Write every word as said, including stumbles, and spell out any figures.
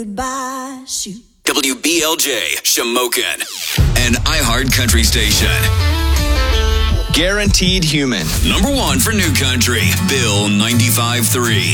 Goodbye, shoot. W B L J, Shamokin, an iHeart Country station. Guaranteed Human. Number one for New Country, Bill ninety-five three.